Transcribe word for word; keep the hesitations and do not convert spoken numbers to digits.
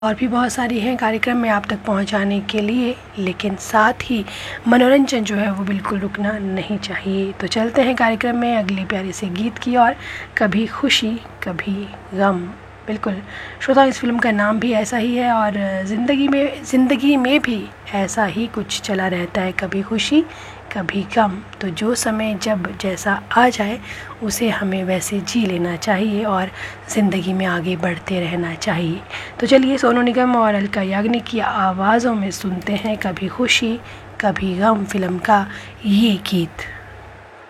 और भी बहुत सारी हैं कार्यक्रम में आप तक पहुंचाने के लिए, लेकिन साथ ही मनोरंजन जो है वो बिल्कुल रुकना नहीं चाहिए। तो चलते हैं कार्यक्रम में अगले प्यारे से गीत की और कभी खुशी कभी गम। बिल्कुल श्रोता, इस फिल्म का नाम भी ऐसा ही है और ज़िंदगी में ज़िंदगी में भी ऐसा ही कुछ चला रहता है, कभी खुशी कभी गम। तो जो समय जब जैसा आ जाए उसे हमें वैसे जी लेना चाहिए और ज़िंदगी में आगे बढ़ते रहना चाहिए। तो चलिए सोनू निगम और अलका याग्निक की आवाज़ों में सुनते हैं कभी खुशी कभी गम फिल्म का ये गीत।